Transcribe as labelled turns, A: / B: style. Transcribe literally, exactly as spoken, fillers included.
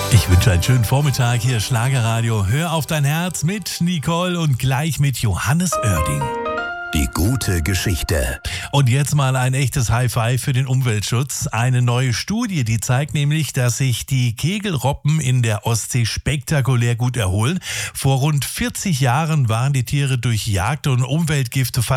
A: Ich wünsche einen schönen Vormittag, hier Schlagerradio. Hör auf dein Herz mit Nicole und gleich mit Johannes Oerding.
B: Die gute Geschichte.
A: Und jetzt mal ein echtes High-Five für den Umweltschutz. Eine neue Studie, die zeigt nämlich, dass sich die Kegelrobben in der Ostsee spektakulär gut erholen. Vor rund vierzig Jahren waren die Tiere durch Jagd und Umweltgifte fast